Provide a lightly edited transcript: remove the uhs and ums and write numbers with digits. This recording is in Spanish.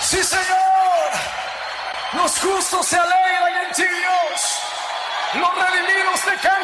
Sí, Señor. Los justos se alegran en ti, Dios. Los redimidos te cantan.